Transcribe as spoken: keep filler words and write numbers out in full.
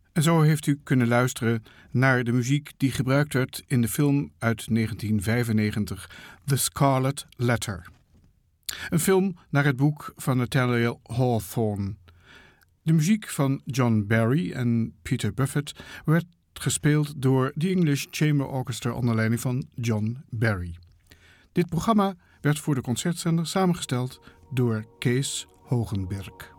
En zo heeft u kunnen luisteren naar de muziek die gebruikt werd in de film uit negentien vijfennegentig, The Scarlet Letter. Een film naar het boek van Nathaniel Hawthorne. De muziek van John Barry en Peter Buffett werd gespeeld door The English Chamber Orchestra onder leiding van John Barry. Dit programma werd voor de concertzender samengesteld door Kees Hogenberg.